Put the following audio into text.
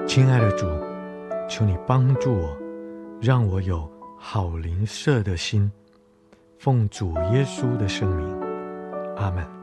亲爱的主，求你帮助我，让我有好邻舍的心。奉主耶稣的圣名，阿们。